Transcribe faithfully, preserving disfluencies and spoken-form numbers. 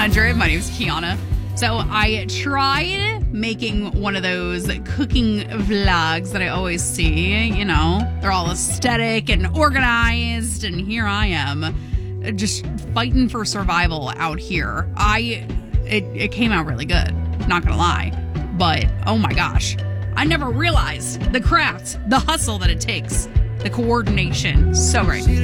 hundred. My name's Kiana. So I tried making one of those cooking vlogs that I always see. You know, they're all aesthetic and organized, and here I am just fighting for survival out here. I it, it came out really good, not gonna lie, but oh my gosh, I never realized the craft, the hustle that it takes, the coordination. So great.